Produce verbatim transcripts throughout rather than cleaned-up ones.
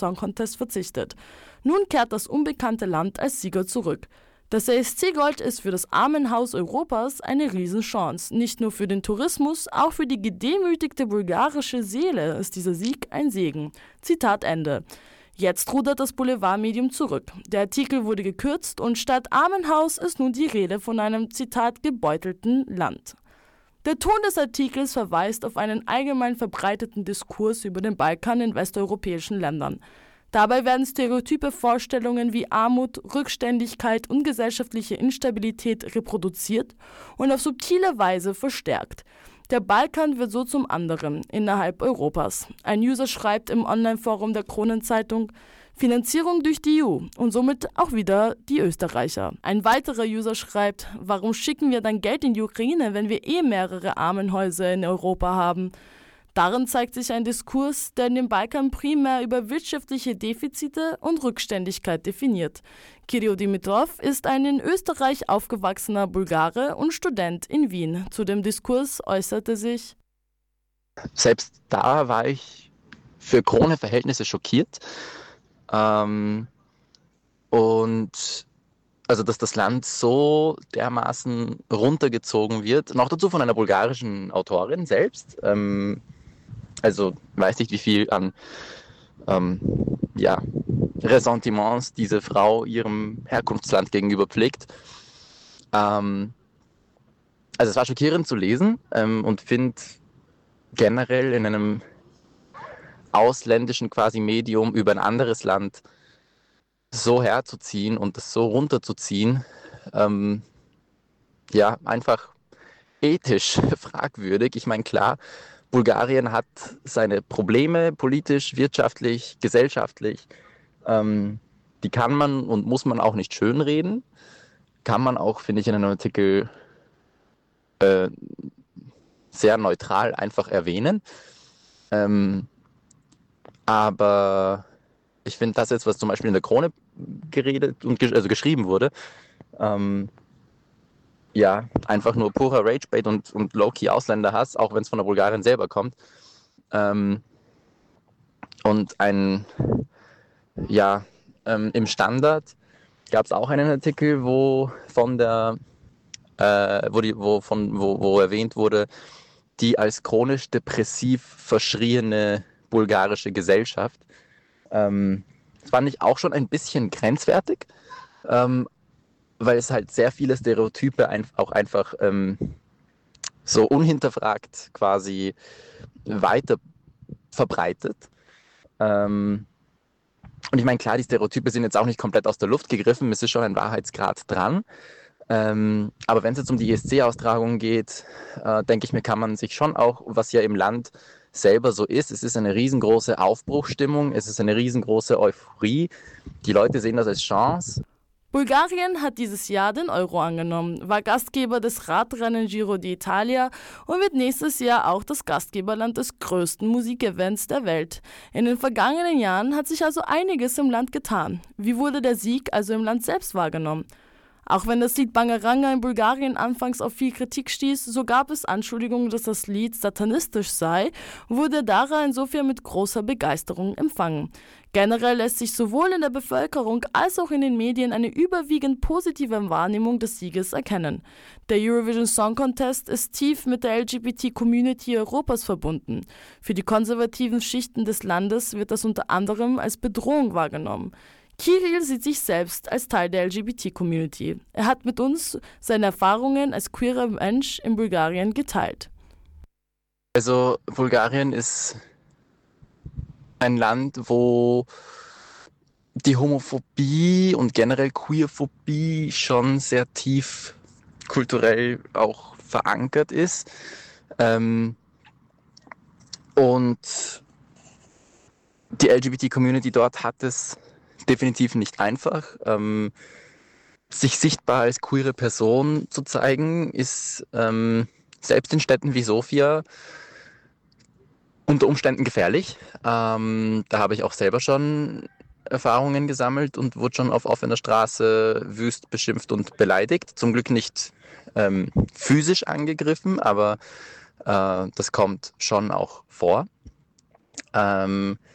Song Contest verzichtet. Nun kehrt das unbekannte Land als Sieger zurück. Das E S C-Gold ist für das Armenhaus Europas eine Riesenchance. Nicht nur für den Tourismus, auch für die gedemütigte bulgarische Seele ist dieser Sieg ein Segen. Zitat Ende. Jetzt rudert das Boulevardmedium zurück. Der Artikel wurde gekürzt und statt Armenhaus ist nun die Rede von einem, Zitat, gebeutelten Land. Der Ton des Artikels verweist auf einen allgemein verbreiteten Diskurs über den Balkan in westeuropäischen Ländern. Dabei werden stereotype Vorstellungen wie Armut, Rückständigkeit und gesellschaftliche Instabilität reproduziert und auf subtile Weise verstärkt. Der Balkan wird so zum anderen innerhalb Europas. Ein User schreibt im Online-Forum der Kronenzeitung: Finanzierung durch die E U und somit auch wieder die Österreicher. Ein weiterer User schreibt: Warum schicken wir dann Geld in die Ukraine, wenn wir eh mehrere Armenhäuser in Europa haben? Darin zeigt sich ein Diskurs, der den Balkan primär über wirtschaftliche Defizite und Rückständigkeit definiert. Kirill Dimitrov ist ein in Österreich aufgewachsener Bulgare und Student in Wien. Zu dem Diskurs äußerte sich: Selbst da war ich für Krone-Verhältnisse schockiert. Ähm, und also, dass das Land so dermaßen runtergezogen wird, noch dazu von einer bulgarischen Autorin selbst. Ähm, also weiß nicht, wie viel an ähm, ja, Ressentiments diese Frau ihrem Herkunftsland gegenüber pflegt. Ähm, also es war schockierend zu lesen ähm, und finde generell in einem ausländischen quasi Medium über ein anderes Land so herzuziehen und das so runterzuziehen, ähm, ja, einfach ethisch fragwürdig. Ich meine, klar, Bulgarien hat seine Probleme politisch, wirtschaftlich, gesellschaftlich. Ähm, die kann man und muss man auch nicht schönreden. Kann man auch, finde ich, in einem Artikel äh, sehr neutral einfach erwähnen. Ähm, aber ich finde das jetzt, was zum Beispiel in der Krone geredet und gesch- also geschrieben wurde, ähm, ja, einfach nur purer Ragebait und, und low-key Ausländerhass, auch wenn es von der Bulgarin selber kommt. Ähm, und ein, ja, ähm, im Standard gab es auch einen Artikel, wo von der, äh, wo die, wo von, wo, wo erwähnt wurde, die als chronisch depressiv verschriene bulgarische Gesellschaft. Ähm, das fand ich auch schon ein bisschen grenzwertig, ähm, weil es halt sehr viele Stereotype ein, auch einfach ähm, so unhinterfragt quasi weiter verbreitet. Ähm, und ich meine, klar, die Stereotype sind jetzt auch nicht komplett aus der Luft gegriffen, es ist schon ein Wahrheitsgrad dran. Ähm, aber wenn es jetzt um die E S C-Austragung geht, äh, denke ich mir, kann man sich schon auch, was ja im Land selber so ist, es ist eine riesengroße Aufbruchstimmung, es ist eine riesengroße Euphorie. Die Leute sehen das als Chance. Bulgarien hat dieses Jahr den Euro angenommen, war Gastgeber des Radrennen Giro d'Italia und wird nächstes Jahr auch das Gastgeberland des größten Musikevents der Welt. In den vergangenen Jahren hat sich also einiges im Land getan. Wie wurde der Sieg also im Land selbst wahrgenommen? Auch wenn das Lied Bangaranga in Bulgarien anfangs auf viel Kritik stieß, so gab es Anschuldigungen, dass das Lied satanistisch sei, wurde Dara insofern mit großer Begeisterung empfangen. Generell lässt sich sowohl in der Bevölkerung als auch in den Medien eine überwiegend positive Wahrnehmung des Sieges erkennen. Der Eurovision Song Contest ist tief mit der L G B T-Community Europas verbunden. Für die konservativen Schichten des Landes wird das unter anderem als Bedrohung wahrgenommen. Kirill sieht sich selbst als Teil der L G B T-Community. Er hat mit uns seine Erfahrungen als queerer Mensch in Bulgarien geteilt. Also Bulgarien ist ein Land, wo die Homophobie und generell Queerphobie schon sehr tief kulturell auch verankert ist. Ähm, und die L G B T-Community dort hat es definitiv nicht einfach. Ähm, sich sichtbar als queere Person zu zeigen, ist ähm, selbst in Städten wie Sofia unter Umständen gefährlich. Ähm, da habe ich auch selber schon Erfahrungen gesammelt und wurde schon auf offener Straße wüst beschimpft und beleidigt. Zum Glück nicht ähm, physisch angegriffen, aber äh, das kommt schon auch vor. Ähm,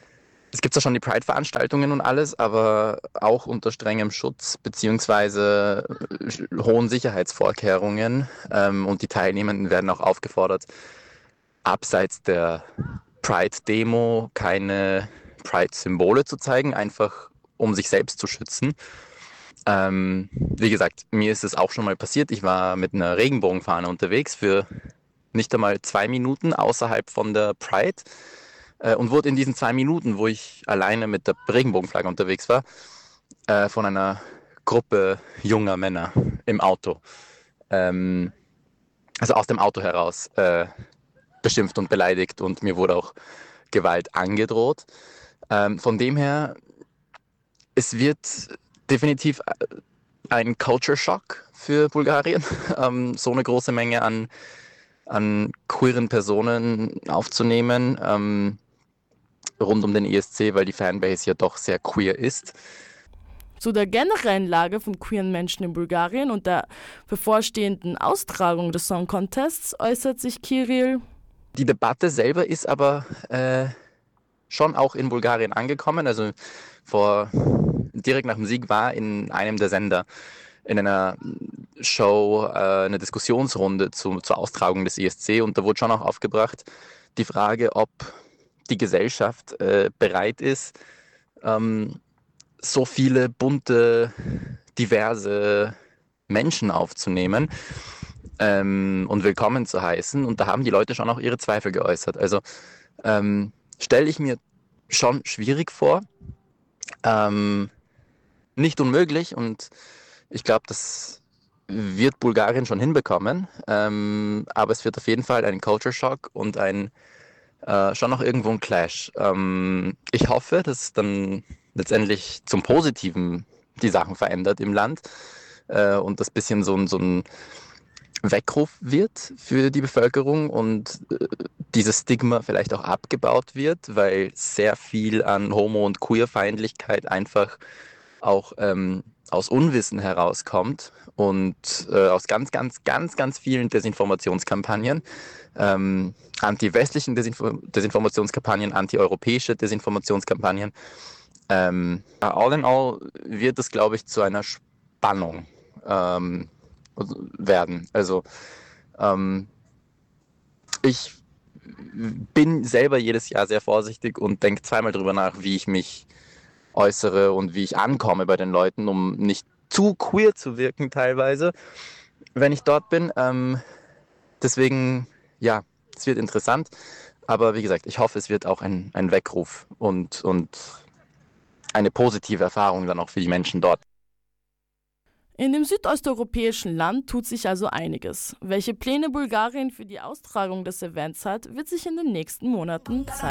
Es gibt zwar schon die Pride-Veranstaltungen und alles, aber auch unter strengem Schutz beziehungsweise äh, hohen Sicherheitsvorkehrungen. Ähm, und die Teilnehmenden werden auch aufgefordert, abseits der Pride-Demo keine Pride-Symbole zu zeigen, einfach um sich selbst zu schützen. Ähm, wie gesagt, mir ist es auch schon mal passiert. Ich war mit einer Regenbogenfahne unterwegs für nicht einmal zwei Minuten außerhalb von der Pride äh, und wurde in diesen zwei Minuten, wo ich alleine mit der Regenbogenflagge unterwegs war, äh, von einer Gruppe junger Männer im Auto, ähm, also aus dem Auto heraus, äh, beschimpft und beleidigt und mir wurde auch Gewalt angedroht. Ähm, von dem her, es wird definitiv ein Culture Shock für Bulgarien, ähm, so eine große Menge an, an queeren Personen aufzunehmen, ähm, rund um den E S C, weil die Fanbase ja doch sehr queer ist. Zu der generellen Lage von queeren Menschen in Bulgarien und der bevorstehenden Austragung des Song Contests äußert sich Kirill. Die Debatte selber ist aber äh, schon auch in Bulgarien angekommen. Also vor, direkt nach dem Sieg war in einem der Sender in einer Show äh, eine Diskussionsrunde zu, zur Austragung des E S C und da wurde schon auch aufgebracht die Frage, ob die Gesellschaft äh, bereit ist, ähm, so viele bunte, diverse Menschen aufzunehmen ähm, und willkommen zu heißen. Und da haben die Leute schon auch ihre Zweifel geäußert. Also ähm, stelle ich mir schon schwierig vor. Ähm, nicht unmöglich und ich glaube, das wird Bulgarien schon hinbekommen. Ähm, aber es wird auf jeden Fall ein Culture Shock und ein äh, schon noch irgendwo ein Clash. Ähm, ich hoffe, dass dann letztendlich zum Positiven die Sachen verändert im Land äh, und das bisschen so, ein- so ein Weckruf wird für die Bevölkerung und äh, dieses Stigma vielleicht auch abgebaut wird, weil sehr viel an Homo- und Queerfeindlichkeit einfach auch ähm, aus Unwissen herauskommt und äh, aus ganz, ganz, ganz, ganz vielen Desinformationskampagnen, ähm, anti-westlichen Desinfo- Desinformationskampagnen, anti-europäische Desinformationskampagnen. Ähm, all in all wird es, glaube ich, zu einer Spannung ähm, werden. Also ähm, ich bin selber jedes Jahr sehr vorsichtig und denke zweimal drüber nach, wie ich mich äußere und wie ich ankomme bei den Leuten, um nicht zu queer zu wirken teilweise, wenn ich dort bin. Ähm, deswegen, ja, es wird interessant. Aber wie gesagt, ich hoffe, es wird auch ein, ein Weckruf und, und eine positive Erfahrung dann auch für die Menschen dort. In dem südosteuropäischen Land tut sich also einiges. Welche Pläne Bulgarien für die Austragung des Events hat, wird sich in den nächsten Monaten zeigen.